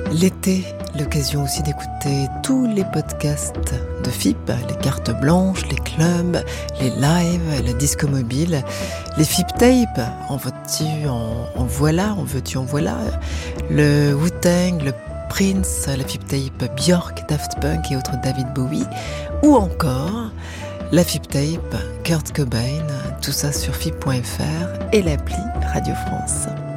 L'été, l'occasion aussi d'écouter tous les podcasts de FIP, les cartes blanches, les clubs, les lives, la disco mobile, les FIP tapes, en veux-tu, en voilà, en veux-tu, en voilà, le Wu-Tang, le Prince, la FIP tape Björk, Daft Punk et autres David Bowie, ou encore la FIP tape Kurt Cobain, tout ça sur FIP.fr et l'appli Radio France.